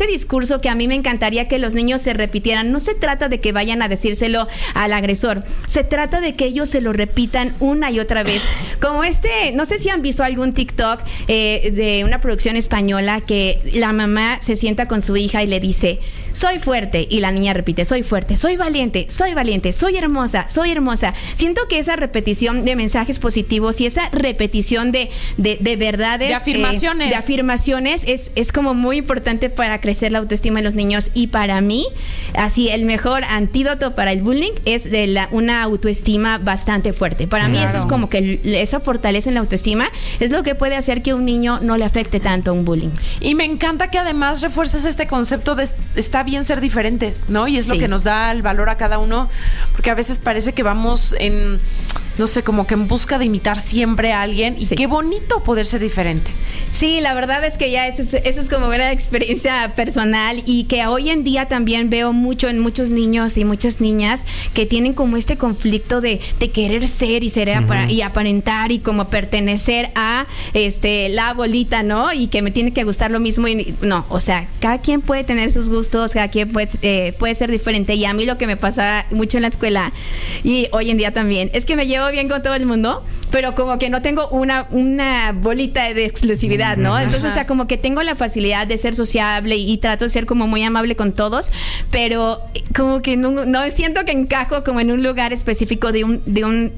discurso que a mí me encantaría que los niños se repitieran. No se trata de que vayan a decírselo al agresor, se trata de que ellos se lo repitan una y otra vez. Como no sé si han visto algún TikTok de una producción española que la mamá se sienta con su hija y le dice: soy fuerte, y la niña repite: soy fuerte, soy valiente, soy hermosa, soy hermosa. Siento que esa repetición de mensajes positivos y esa repetición de verdades, de afirmaciones es como muy importante para crecer la autoestima de los niños. Y para mí, así, el mejor antídoto para el bullying es una autoestima bastante fuerte. Para mí eso es como que esa fortaleza en la autoestima es lo que puede hacer que a un niño no le afecte tanto un bullying. Y me encanta que además refuerces este concepto de está bien ser diferentes, ¿no? Y es lo que nos da el valor a cada uno, porque a veces parece que vamos no sé, como que en busca de imitar siempre a alguien, y qué bonito poder ser diferente. Sí, la verdad es que ya eso es como una experiencia personal, y que hoy en día también veo mucho en muchos niños y muchas niñas que tienen como este conflicto de querer ser y aparentar y como pertenecer a la bolita, ¿no? Y que me tiene que gustar lo mismo, y no, o sea, cada quien puede tener sus gustos, cada quien puede ser diferente. Y a mí lo que me pasa mucho en la escuela y hoy en día también es que me llevo bien con todo el mundo, pero como que no tengo una bolita de exclusividad, ¿no? Entonces, o sea, como que tengo la facilidad de ser sociable y trato de ser como muy amable con todos, pero como que no siento que encajo como en un lugar específico de un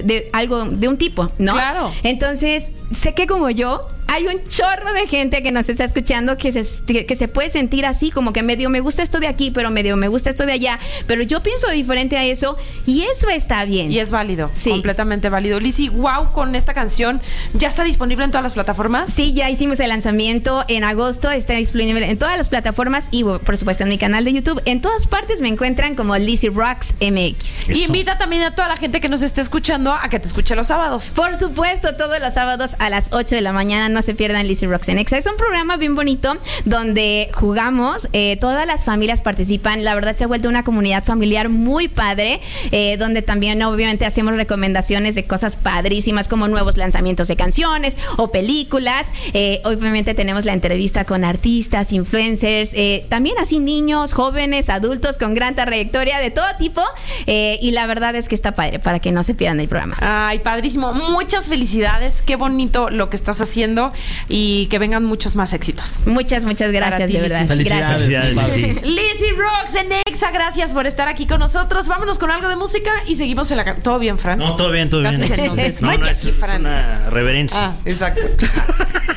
tipo, ¿no? Claro. Entonces, sé que como yo hay un chorro de gente que nos está escuchando que se puede sentir así, como que medio me gusta esto de aquí, pero medio me gusta esto de allá, pero yo pienso diferente a eso, y eso está bien. Y es válido, completamente válido. Lizzy, wow, con esta canción, ¿ya está disponible en todas las plataformas? Sí, ya hicimos el lanzamiento en agosto, está disponible en todas las plataformas y, por supuesto, en mi canal de YouTube. En todas partes me encuentran como Lizzy Rocks MX. Y invita también a toda la gente que nos esté escuchando a que te escuche los sábados. Por supuesto, todos los sábados a las 8 de la mañana, no se pierdan Lizzy Rocks en Exa. Es un programa bien bonito donde jugamos, todas las familias participan. La verdad se ha vuelto una comunidad familiar muy padre, donde también obviamente hacemos recomendaciones de cosas padrísimas como nuevos lanzamientos de canciones o películas. Obviamente tenemos la entrevista con artistas, influencers, también así niños, jóvenes, adultos con gran trayectoria de todo tipo, y la verdad es que está padre para que no se pierdan el programa. Ay, padrísimo. Muchas felicidades. Qué bonito lo que estás haciendo, y que vengan muchos más éxitos. Muchas gracias, ti, de verdad. Felicidades. Lizzy Rocks en Exa, gracias por estar aquí con nosotros. Vámonos con algo de música y seguimos en la... ¿Todo bien, Fran? No, todo bien. Casi se nos desmaya no, aquí, es Fran. una reverencia. Exacto.